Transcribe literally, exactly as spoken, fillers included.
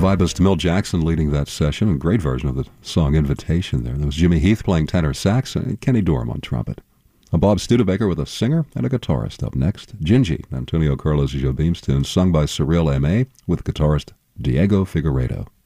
Vibus Mill Jackson leading that session, a great version of the song Invitation there. There was Jimmy Heath playing tenor sax and Kenny Dorham on trumpet. A Bob Studebaker with a singer and a guitarist up next. Gingy, Antonio Carlos Jobim's tune, sung by Cyril Aimé with guitarist Diego Figueiredo.